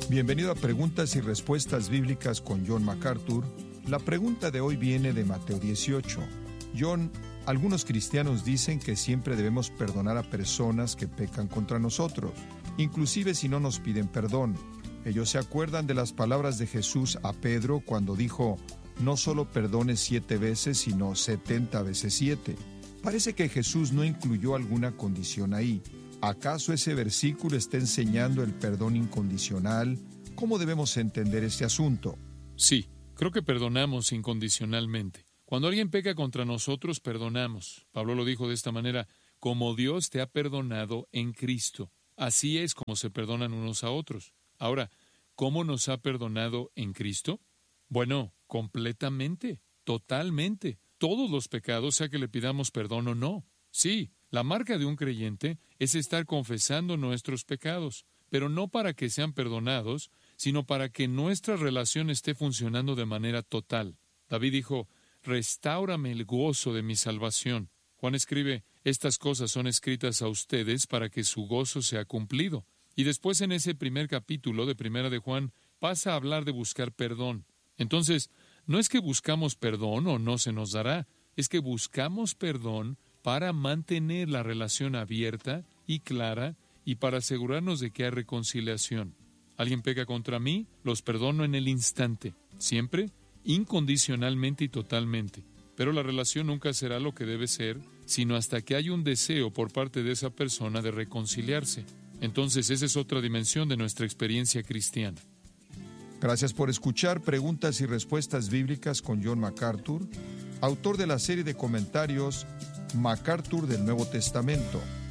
Bienvenido a Preguntas y Respuestas Bíblicas con John MacArthur. La pregunta de hoy viene de Mateo 18. John, algunos cristianos dicen que siempre debemos perdonar a personas que pecan contra nosotros, inclusive si no nos piden perdón. Ellos se acuerdan de las palabras de Jesús a Pedro cuando dijo: no solo perdones 7 veces, sino 70 veces 7. Parece que Jesús no incluyó alguna condición ahí. ¿Acaso ese versículo está enseñando el perdón incondicional? ¿Cómo debemos entender este asunto? Sí, creo que perdonamos incondicionalmente. Cuando alguien peca contra nosotros, perdonamos. Pablo lo dijo de esta manera: como Dios te ha perdonado en Cristo. Así es como se perdonan unos a otros. Ahora, ¿cómo nos ha perdonado en Cristo? Bueno, completamente, totalmente. Todos los pecados, sea que le pidamos perdón o no. Sí, la marca de un creyente es estar confesando nuestros pecados, pero no para que sean perdonados, sino para que nuestra relación esté funcionando de manera total. David dijo: restáurame el gozo de mi salvación. Juan escribe: estas cosas son escritas a ustedes para que su gozo sea cumplido. Y después, en ese primer capítulo de Primera de Juan, pasa a hablar de buscar perdón. Entonces, no es que buscamos perdón o no se nos dará, es que buscamos perdón para mantener la relación abierta y clara y para asegurarnos de que hay reconciliación. Alguien peca contra mí, los perdono en el instante, siempre, incondicionalmente y totalmente. Pero la relación nunca será lo que debe ser, sino hasta que hay un deseo por parte de esa persona de reconciliarse. Entonces, esa es otra dimensión de nuestra experiencia cristiana. Gracias por escuchar Preguntas y Respuestas Bíblicas con John MacArthur, autor de la serie de comentarios MacArthur del Nuevo Testamento.